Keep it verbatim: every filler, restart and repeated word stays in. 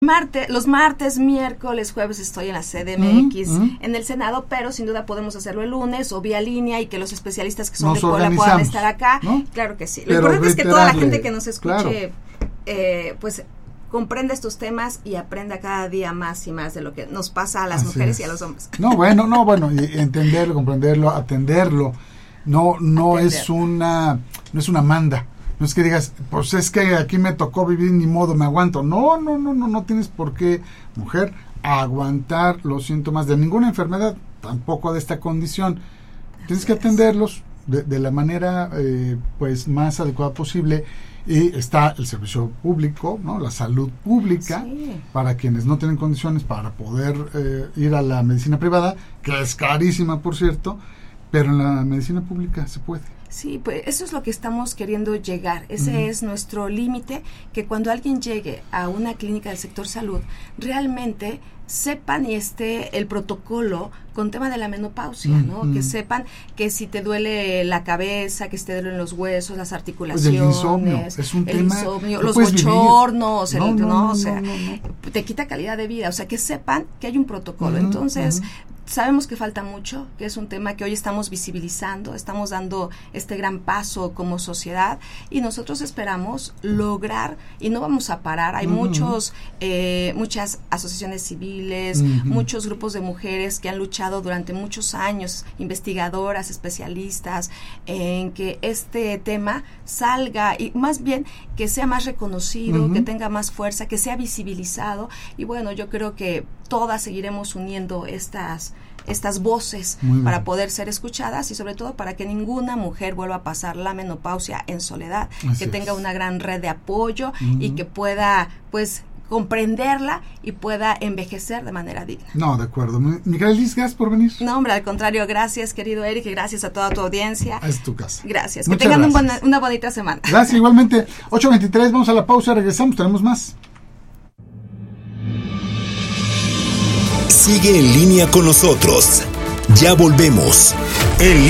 Marte, los martes, miércoles, jueves estoy en la C D M X, uh-huh, uh-huh. en el Senado, pero sin duda podemos hacerlo el lunes o vía línea y que los especialistas que son nos de Puebla puedan estar acá. ¿No? Claro que sí. Lo pero importante es que toda la gente que nos escuche, claro. eh, pues comprenda estos temas y aprenda cada día más y más de lo que nos pasa a las Así mujeres es. y a los hombres. No, bueno, no, bueno, entenderlo, comprenderlo, atenderlo. No, no Atender. es una, no es una manda. No es que digas, pues es que aquí me tocó vivir, ni modo, me aguanto. No, no, no, no, no tienes por qué, mujer, aguantar los síntomas de ninguna enfermedad, tampoco de esta condición. Tienes que atenderlos de, de la manera, eh, pues, más adecuada posible. Y está el servicio público, ¿no? La salud pública, sí. para quienes no tienen condiciones para poder eh, ir a la medicina privada, que es carísima, por cierto, pero en la medicina pública se puede. Sí, pues eso es lo que estamos queriendo llegar. Ese uh-huh. es nuestro límite, que cuando alguien llegue a una clínica del sector salud, realmente sepan y esté el protocolo con tema de la menopausia, uh-huh. ¿no? Que sepan que si te duele la cabeza, que si te duelen los huesos, las articulaciones, pues el insomnio, es un el tema, insomnio, los bochornos, no, el, no, no, no, o sea, no, no, no. te quita calidad de vida, o sea, que sepan que hay un protocolo. Uh-huh, Entonces, uh-huh. sabemos que falta mucho, que es un tema que hoy estamos visibilizando, estamos dando este gran paso como sociedad y nosotros esperamos lograr, y no vamos a parar, hay uh-huh. muchos, eh, muchas asociaciones civiles, uh-huh. muchos grupos de mujeres que han luchado durante muchos años, investigadoras, especialistas, en que este tema salga y más bien que sea más reconocido, uh-huh. que tenga más fuerza, que sea visibilizado y bueno, yo creo que todas seguiremos uniendo estas estas voces para poder ser escuchadas y sobre todo para que ninguna mujer vuelva a pasar la menopausia en soledad, Así que es. tenga una gran red de apoyo uh-huh. y que pueda pues comprenderla y pueda envejecer de manera digna. No, de acuerdo. Micaelis, gracias por venir. No, hombre, al contrario, gracias, querido Eric, y gracias a toda tu audiencia. Es tu casa. Gracias. Muchas que tengan gracias. Un buena, una bonita semana. Gracias, igualmente. ocho veintitrés, vamos a la pausa, regresamos, tenemos más. Sigue en línea con nosotros. Ya volvemos. En